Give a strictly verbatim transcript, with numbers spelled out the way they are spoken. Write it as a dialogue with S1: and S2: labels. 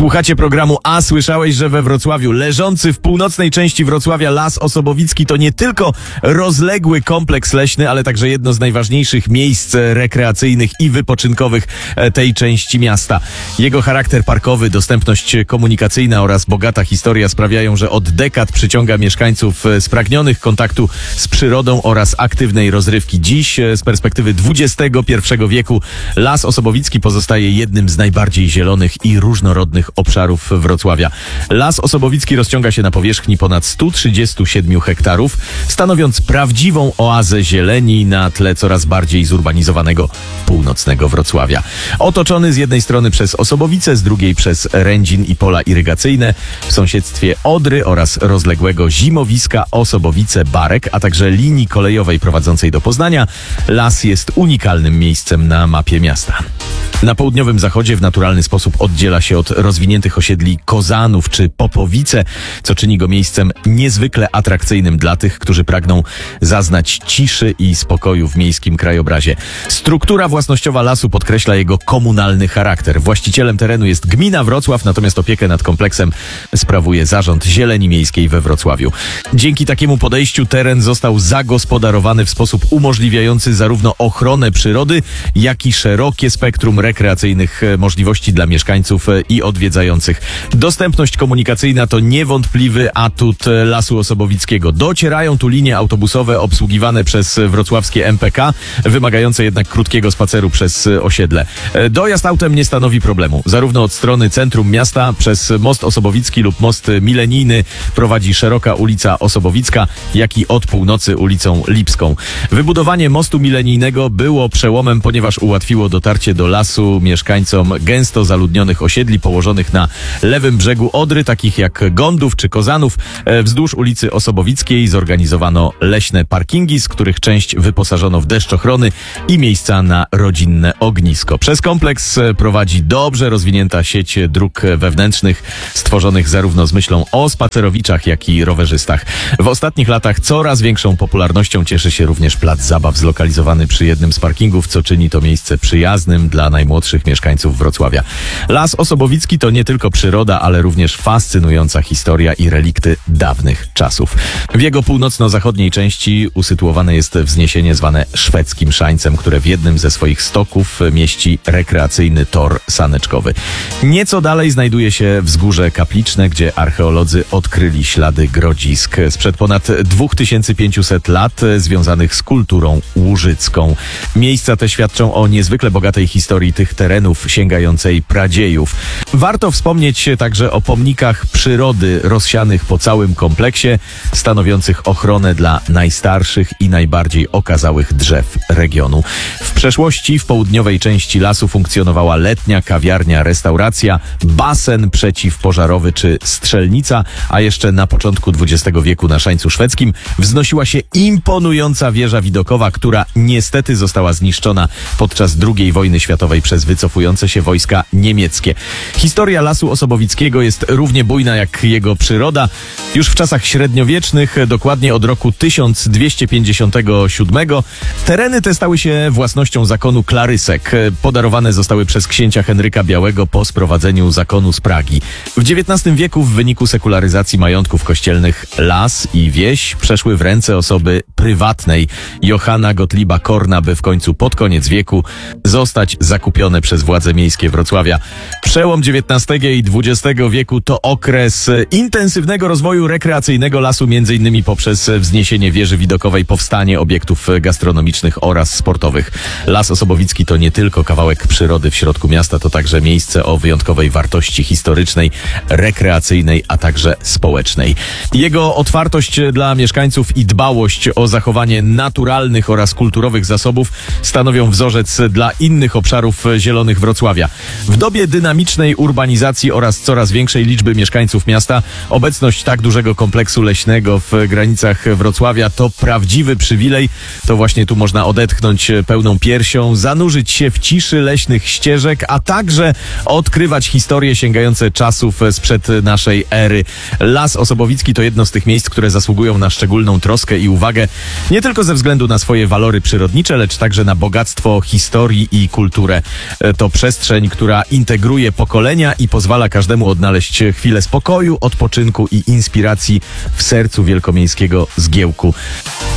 S1: Słuchacie programu A słyszałeś, że we Wrocławiu leżący w północnej części Wrocławia Las Osobowicki to nie tylko rozległy kompleks leśny, ale także jedno z najważniejszych miejsc rekreacyjnych i wypoczynkowych tej części miasta. Jego charakter parkowy, dostępność komunikacyjna oraz bogata historia sprawiają, że od dekad przyciąga mieszkańców spragnionych kontaktu z przyrodą oraz aktywnej rozrywki. Dziś z perspektywy dwudziestego pierwszego wieku Las Osobowicki pozostaje jednym z najbardziej zielonych i różnorodnych obszarów Wrocławia. Las Osobowicki rozciąga się na powierzchni ponad stu trzydziestu siedmiu hektarów, stanowiąc prawdziwą oazę zieleni na tle coraz bardziej zurbanizowanego północnego Wrocławia. Otoczony z jednej strony przez Osobowice, z drugiej przez Rędzin i pola irygacyjne, w sąsiedztwie Odry oraz rozległego zimowiska Osobowice-Barek, a także linii kolejowej prowadzącej do Poznania, las jest unikalnym miejscem na mapie miasta. Na południowym zachodzie w naturalny sposób oddziela się od rozwiniętych osiedli Kozanów czy Popowice, co czyni go miejscem niezwykle atrakcyjnym dla tych, którzy pragną zaznać ciszy i spokoju w miejskim krajobrazie. Struktura własnościowa lasu podkreśla jego komunalny charakter. Właścicielem terenu jest gmina Wrocław, natomiast opiekę nad kompleksem sprawuje Zarząd Zieleni Miejskiej we Wrocławiu. Dzięki takiemu podejściu teren został zagospodarowany w sposób umożliwiający zarówno ochronę przyrody, jak i szerokie spektrum rekreacyjnych możliwości dla mieszkańców i odwiedzających. Dostępność komunikacyjna to niewątpliwy atut Lasu Osobowickiego. Docierają tu linie autobusowe obsługiwane przez wrocławskie M P K, wymagające jednak krótkiego spaceru przez osiedle. Dojazd autem nie stanowi problemu. Zarówno od strony centrum miasta przez Most Osobowicki lub Most Milenijny prowadzi szeroka ulica Osobowicka, jak i od północy ulicą Lipską. Wybudowanie mostu milenijnego było przełomem, ponieważ ułatwiło dotarcie do lasu mieszkańcom gęsto zaludnionych osiedli położonych na lewym brzegu Odry, takich jak Gondów czy Kozanów. Wzdłuż ulicy Osobowickiej zorganizowano leśne parkingi, z których część wyposażono w deszczochrony i miejsca na rodzinne ognisko. Przez kompleks prowadzi dobrze rozwinięta sieć dróg wewnętrznych, stworzonych zarówno z myślą o spacerowiczach, jak i rowerzystach. W ostatnich latach coraz większą popularnością cieszy się również plac zabaw zlokalizowany przy jednym z parkingów, co czyni to miejsce przyjaznym dla najmłodszych mieszkańców Wrocławia. Las Osobowicki to nie tylko przyroda, ale również fascynująca historia i relikty dawnych czasów. W jego północno-zachodniej części usytuowane jest wzniesienie zwane Szwedzkim Szańcem, które w jednym ze swoich stoków mieści rekreacyjny tor saneczkowy. Nieco dalej znajduje się wzgórze Kapliczne, gdzie archeolodzy odkryli ślady grodzisk sprzed ponad dwa tysiące pięćset lat związanych z kulturą łużycką. Miejsca te świadczą o niezwykle bogatej historii tych terenów sięgającej pradziejów. Warto wspomnieć także o pomnikach przyrody rozsianych po całym kompleksie, stanowiących ochronę dla najstarszych i najbardziej okazałych drzew regionu. W przeszłości w południowej części lasu funkcjonowała letnia kawiarnia, restauracja, basen przeciwpożarowy czy strzelnica, a jeszcze na początku dwudziestego wieku na Szańcu Szwedzkim wznosiła się imponująca wieża widokowa, która niestety została zniszczona podczas drugiej wojny światowej przez wycofujące się wojska niemieckie. Historia Lasu Osobowickiego jest równie bujna jak jego przyroda. Już w czasach średniowiecznych, dokładnie od roku tysiąc dwieście pięćdziesiątego siódmego, tereny te stały się własnością zakonu Klarysek. Podarowane zostały przez księcia Henryka Białego po sprowadzeniu zakonu z Pragi. W dziewiętnastym wieku w wyniku sekularyzacji majątków kościelnych las i wieś przeszły w ręce osoby prywatnej, Johanna Gottlieba Korna, by w końcu pod koniec wieku zostać zakupione przez władze miejskie Wrocławia. Przełom dziewiętnastego i dwudziestego wieku to okres intensywnego rozwoju rekreacyjnego lasu, między innymi poprzez wzniesienie wieży widokowej, powstanie obiektów gastronomicznych oraz sportowych. Las Osobowicki to nie tylko kawałek przyrody w środku miasta, to także miejsce o wyjątkowej wartości historycznej, rekreacyjnej, a także społecznej. Jego otwartość dla mieszkańców i dbałość o zachowanie naturalnych oraz kulturowych zasobów stanowią wzorzec dla innych obszarów zielonych Wrocławia. W dobie dynamicznej urbanizacji oraz coraz większej liczby mieszkańców miasta obecność tak dużego kompleksu leśnego w granicach Wrocławia to prawdziwy przywilej. To właśnie tu można odetchnąć pełną piersią, zanurzyć się w ciszy leśnych ścieżek, a także odkrywać historie sięgające czasów sprzed naszej ery. Las Osobowicki to jedno z tych miejsc, które zasługują na szczególną troskę i uwagę, nie tylko ze względu na swoje walory przyrodnicze, lecz także na bogactwo historii i kulturę. to przestrzeń, która integruje pokolenia i pozwala każdemu odnaleźć chwilę spokoju, odpoczynku i inspiracji w sercu wielkomiejskiego zgiełku.